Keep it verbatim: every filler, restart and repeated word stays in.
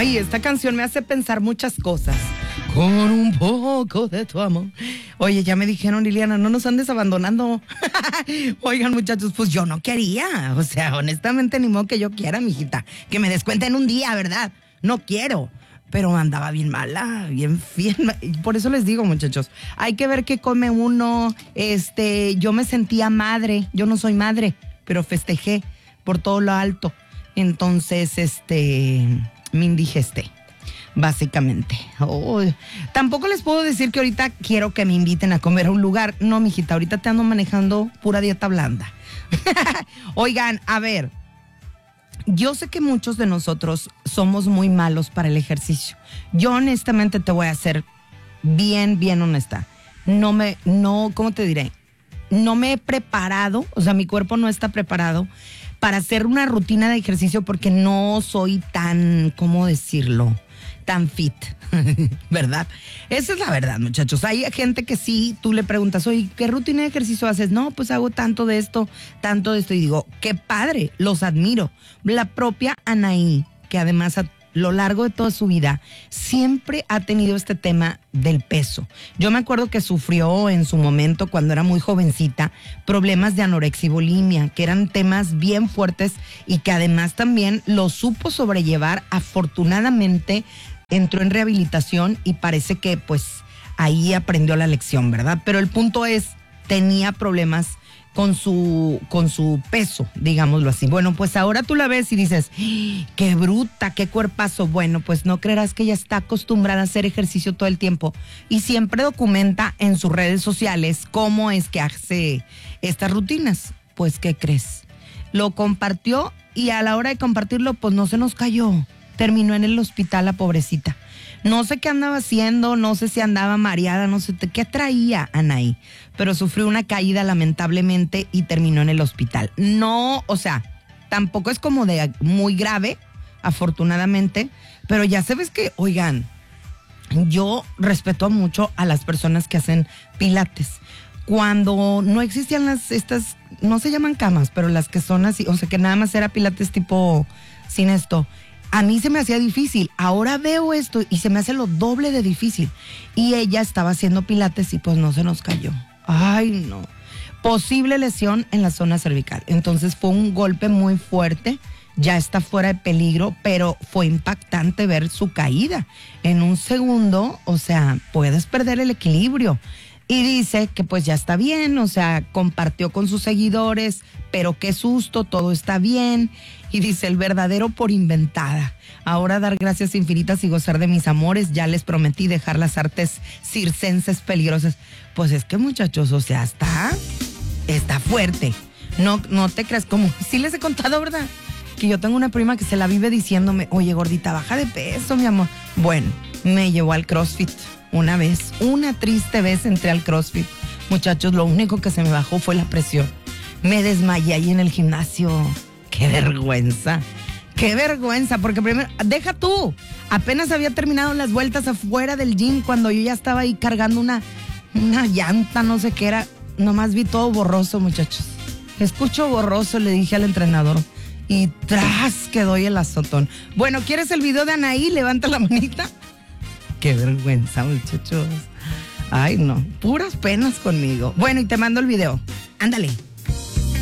Ay, esta canción me hace pensar muchas cosas. Con un poco de tu amor. Oye, ya me dijeron, Liliana, no nos andes abandonando. Oigan, muchachos, pues yo no quería. O sea, honestamente, ni modo que yo quiera, mijita. Que me descuenten un día, ¿verdad? No quiero. Pero andaba bien mala, bien fiel. Por eso les digo, muchachos, hay que ver qué come uno. Este, yo me sentía madre. Yo no soy madre, pero festejé por todo lo alto. Entonces, este, me indigesté. Básicamente. Oh, tampoco les puedo decir que ahorita quiero que me inviten a comer a un lugar. No, mijita, ahorita te ando manejando pura dieta blanda. Oigan, a ver, yo sé que muchos de nosotros somos muy malos para el ejercicio. Yo honestamente te voy a ser bien, bien honesta. No me, no, ¿cómo te diré? No me he preparado, o sea, mi cuerpo no está preparado para hacer una rutina de ejercicio porque no soy tan, ¿cómo decirlo? Tan fit, ¿verdad? Esa es la verdad, muchachos. Hay gente que sí, tú le preguntas, oye, ¿qué rutina de ejercicio haces? No, pues hago tanto de esto, tanto de esto. Y digo, qué padre, los admiro. La propia Anaí, que además a lo largo de toda su vida siempre ha tenido este tema del peso. Yo me acuerdo que sufrió en su momento, cuando era muy jovencita, problemas de anorexia y bulimia, que eran temas bien fuertes y que además también lo supo sobrellevar. Afortunadamente entró en rehabilitación y parece que pues ahí aprendió la lección, ¿verdad? Pero el punto es, tenía problemas con su, con su peso, digámoslo así. Bueno, pues ahora tú la ves y dices, qué bruta, qué cuerpazo. Bueno, pues no creerás que ella está acostumbrada a hacer ejercicio todo el tiempo y siempre documenta en sus redes sociales cómo es que hace estas rutinas. Pues, ¿qué crees? Lo compartió y a la hora de compartirlo, pues no se nos cayó. Terminó en el hospital la pobrecita. No sé qué andaba haciendo, no sé si andaba mareada, no sé qué traía Anaí, pero sufrió una caída lamentablemente y terminó en el hospital. No, o sea, tampoco es como de muy grave, afortunadamente, pero ya sabes que, oigan, yo respeto mucho a las personas que hacen pilates. Cuando no existían las, estas, no se llaman camas, pero las que son así, o sea, que nada más era pilates tipo sin esto. A mí se me hacía difícil, ahora veo esto y se me hace lo doble de difícil. Y ella estaba haciendo pilates y pues no se nos cayó. Ay, no. Posible lesión en la zona cervical. Entonces fue un golpe muy fuerte, ya está fuera de peligro, pero fue impactante ver su caída. En un segundo, o sea, puedes perder el equilibrio. Y dice que pues ya está bien, o sea, compartió con sus seguidores, pero qué susto, todo está bien. Y dice, el verdadero por inventada. Ahora dar gracias infinitas y gozar de mis amores. Ya les prometí dejar las artes circenses peligrosas. Pues es que, muchachos, o sea, está, está fuerte. No, no te creas, como, sí les he contado, ¿verdad? Que yo tengo una prima que se la vive diciéndome, oye, gordita, baja de peso, mi amor. Bueno, me llevó al CrossFit una vez, una triste vez entré al CrossFit. Muchachos, lo único que se me bajó fue la presión. Me desmayé ahí en el gimnasio. ¡Qué vergüenza! ¡Qué vergüenza! Porque primero, deja tú, apenas había terminado las vueltas afuera del gym cuando yo ya estaba ahí cargando una, una llanta, no sé qué era. Nomás vi todo borroso, muchachos. Escucho borroso, le dije al entrenador. Y tras que doy el azotón. Bueno, ¿quieres el video de Anaí? Levanta la manita. ¡Qué vergüenza, muchachos! Ay, no, puras penas conmigo. Bueno, y te mando el video. Ándale.